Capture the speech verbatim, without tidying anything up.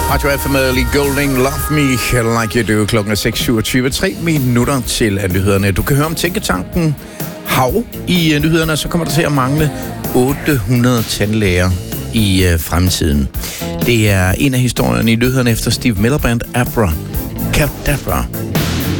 Radio F M med Ellie Goulding, Love Me Like You Do. Klokken er seks syvogtyve, tre minutter til af nyhederne. Du kan høre om tænketanken Hav i uh, nyhederne, så kommer der til at mangle otte hundrede tandlæger i uh, fremtiden. Det er en af historierne i nyhederne efter Steve Miller Band Abra Cadabra